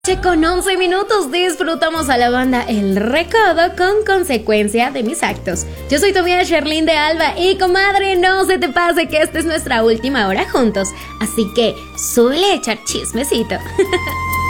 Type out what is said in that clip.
Con 11 minutos disfrutamos a la banda El Recodo con Consecuencia de mis actos. Yo soy tu amiga Sherlyn de Alba y comadre, no se te pase que esta es nuestra última hora juntos, así que suele echar chismecito.